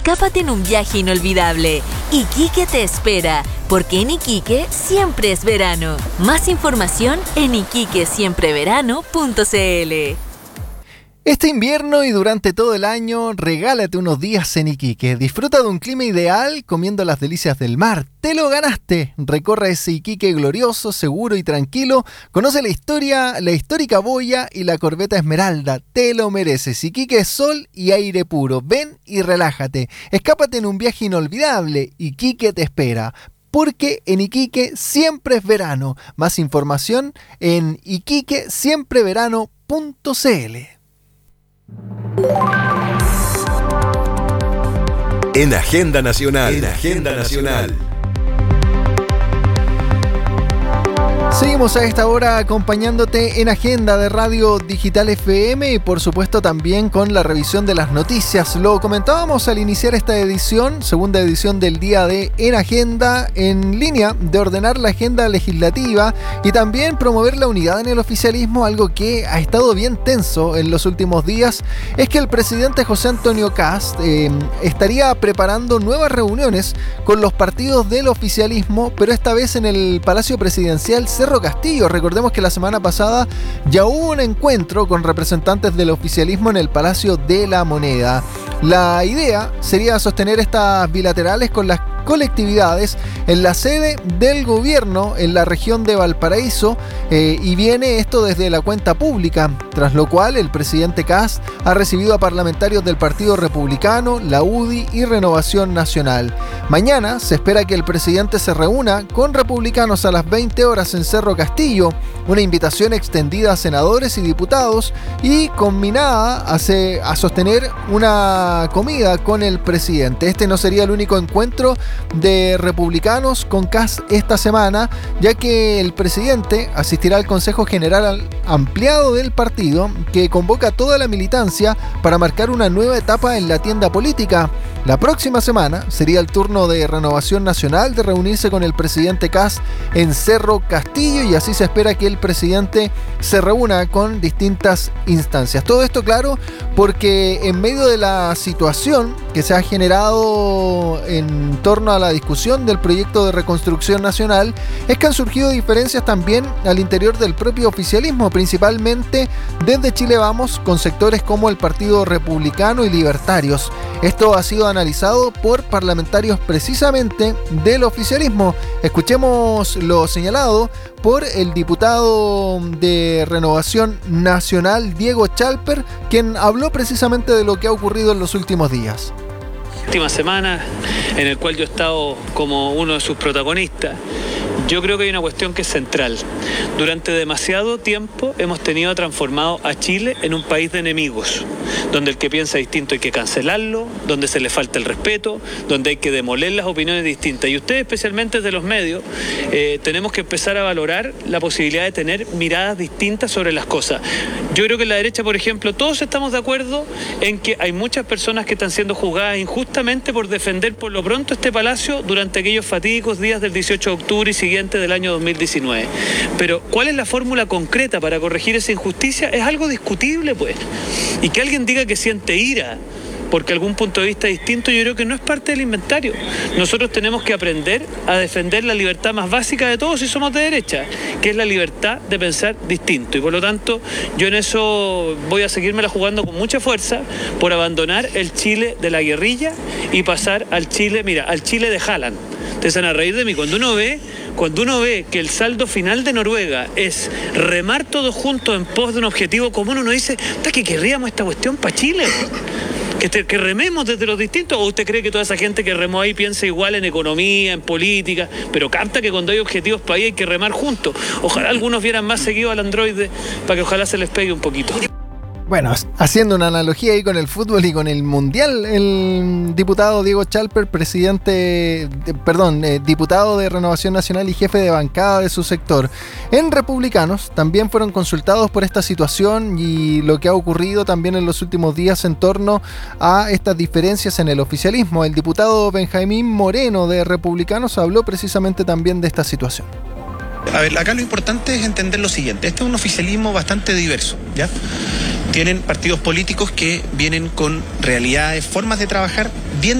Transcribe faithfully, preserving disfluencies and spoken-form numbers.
Escápate en un viaje inolvidable. Iquique te espera, porque en Iquique siempre es verano. Más información en iquique siempre verano punto c l. Este invierno y durante todo el año, regálate unos días en Iquique. Disfruta de un clima ideal comiendo las delicias del mar. ¡Te lo ganaste! Recorre ese Iquique glorioso, seguro y tranquilo. Conoce la historia, la histórica boya y la corbeta Esmeralda. ¡Te lo mereces! Iquique es sol y aire puro. Ven y relájate. Escápate en un viaje inolvidable. Iquique te espera. Porque en Iquique siempre es verano. Más información en iquique siempre verano punto c l. En Agenda Nacional. En Agenda Nacional. Seguimos a esta hora acompañándote en Agenda de Radio Digital F M y por supuesto también con la revisión de las noticias. Lo comentábamos al iniciar esta edición, segunda edición del día de En Agenda, en línea de ordenar la agenda legislativa y también promover la unidad en el oficialismo. Algo que ha estado bien tenso en los últimos días es que el presidente José Antonio Kast eh, estaría preparando nuevas reuniones con los partidos del oficialismo, pero esta vez en el Palacio Presidencial Cerro Castillo. Recordemos que la semana pasada ya hubo un encuentro con representantes del oficialismo en el Palacio de la Moneda. La idea sería sostener estas bilaterales con las colectividades en la sede del gobierno en la región de Valparaíso eh, y viene esto desde la cuenta pública, tras lo cual el presidente Kast ha recibido a parlamentarios del Partido Republicano, la U D I y Renovación Nacional. Mañana se espera que el presidente se reúna con republicanos a las veinte horas en Cerro Castillo, una invitación extendida a senadores y diputados y combinada a, se, a sostener una comida con el presidente. Este no sería el único encuentro de republicanos con Kast esta semana, ya que el presidente asistirá al Consejo General Ampliado del partido, que convoca a toda la militancia para marcar una nueva etapa en la tienda política. La próxima semana sería el turno de Renovación Nacional de reunirse con el presidente Kast en Cerro Castillo y así se espera que el presidente se reúna con distintas instancias. Todo esto, claro, porque en medio de la situación que se ha generado en torno a la discusión del proyecto de reconstrucción nacional, es que han surgido diferencias también al interior del propio oficialismo, principalmente desde Chile Vamos, con sectores como el Partido Republicano y Libertarios. Esto ha sido analizado por parlamentarios precisamente del oficialismo. Escuchemos lo señalado por el diputado de Renovación Nacional, Diego Chalper, quien habló precisamente de lo que ha ocurrido en los últimos días. Última semana en el cual yo he estado como uno de sus protagonistas. Yo creo que hay una cuestión que es central. Durante demasiado tiempo hemos tenido transformado a Chile en un país de enemigos, donde el que piensa distinto hay que cancelarlo, donde se le falta el respeto, donde hay que demoler las opiniones distintas. Y ustedes, especialmente desde los medios, eh, tenemos que empezar a valorar la posibilidad de tener miradas distintas sobre las cosas. Yo creo que en la derecha, por ejemplo, todos estamos de acuerdo en que hay muchas personas que están siendo juzgadas injustamente por defender por lo pronto este palacio durante aquellos fatídicos días del dieciocho de octubre y siguiente del año dos mil diecinueve. Pero ¿cuál es la fórmula concreta para corregir esa injusticia? Es algo discutible, pues. Y que alguien diga que siente ira porque algún punto de vista distinto, yo creo que no es parte del inventario. Nosotros tenemos que aprender a defender la libertad más básica de todos si somos de derecha, que es la libertad de pensar distinto. Y por lo tanto, yo en eso voy a seguírmela jugando con mucha fuerza por abandonar el Chile de la guerrilla y pasar al Chile, mira, al Chile de Haaland. Ustedes van a reír de mí. Cuando uno ve, cuando uno ve que el saldo final de Noruega es remar todos juntos en pos de un objetivo común, uno dice, ¿está que querríamos esta cuestión para Chile? Que, te, que rememos desde los distintos, ¿o usted cree que toda esa gente que remó ahí piensa igual en economía, en política? Pero capta que cuando hay objetivos para ahí hay que remar juntos. Ojalá algunos vieran más seguido al androide para que ojalá se les pegue un poquito. Bueno, haciendo una analogía ahí con el fútbol y con el mundial, el diputado Diego Chalper, presidente, de, perdón, eh, diputado de Renovación Nacional y jefe de bancada de su sector, en Republicanos, también fueron consultados por esta situación y lo que ha ocurrido también en los últimos días en torno a estas diferencias en el oficialismo. El diputado Benjamín Moreno de Republicanos habló precisamente también de esta situación. A ver, acá lo importante es entender lo siguiente. Este es un oficialismo bastante diverso, ¿ya? Tienen partidos políticos que vienen con realidades, formas de trabajar